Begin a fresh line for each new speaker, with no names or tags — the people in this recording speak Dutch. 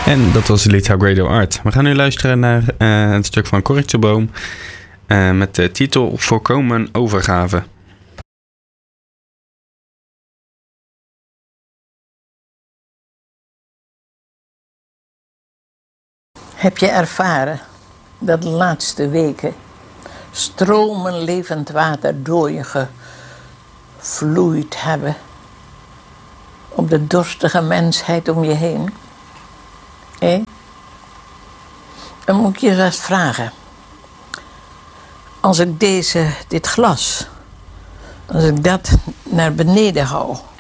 En dat was het lied How Great Thou Art. We gaan nu luisteren naar een stuk van Corrie Boom met de titel Volkomen Overgave.
Heb je ervaren dat de laatste weken stromen levend water door je gevloeid hebben op de dorstige mensheid om je heen? Dan moet ik je eens vragen. Als ik dit glas, als ik dat naar beneden hou,